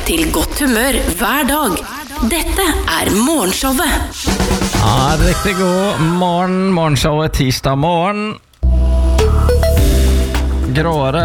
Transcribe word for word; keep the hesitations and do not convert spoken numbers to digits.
til godt humør hver dag. Dette er Morgenshowet. Ja, riktig god morgen. Morgenshowet tirsdag morgen. Gråere